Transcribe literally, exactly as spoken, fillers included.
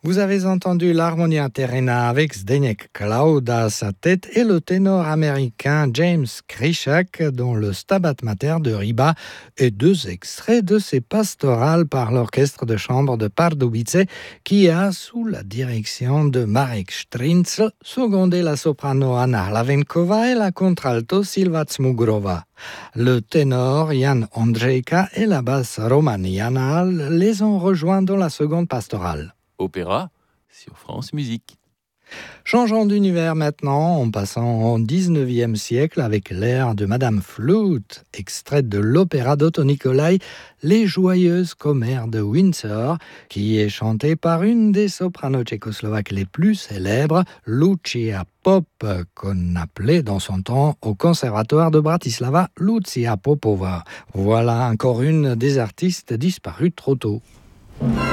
Vous avez entendu l'Harmonia Terrena avec Zdeněk Cloud à sa tête et le ténor américain James Krysiak dont le Stabat Mater de Riba et deux extraits de ses pastorales par l'orchestre de chambre de Pardubice qui a, sous la direction de Marek Strintl, secondé la soprano Anna Hlavenkova et la contralto Silva Tsmugrova. Le ténor Jan Ondřejka et la basse Roman Janal les ont rejoints dans la seconde pastorale. Opéra sur France Musique. Changeons d'univers maintenant en passant au dix-neuvième siècle avec l'air de Madame Flute, extraite de l'opéra d'Otto Nicolai, Les Joyeuses Commères de Windsor, qui est chantée par une des sopranos tchécoslovaques les plus célèbres, Lucia Pop, qu'on appelait dans son temps au conservatoire de Bratislava Lucia Popova. Voilà encore une des artistes disparues trop tôt.